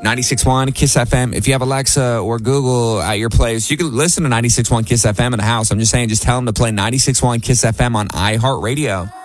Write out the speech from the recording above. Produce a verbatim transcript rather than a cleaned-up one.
ninety-six point one Kiss F M. If you have Alexa or Google at your place, you can listen to ninety-six point one Kiss F M in the house. I'm just saying, just tell them to play ninety-six point one Kiss F M on iHeartRadio.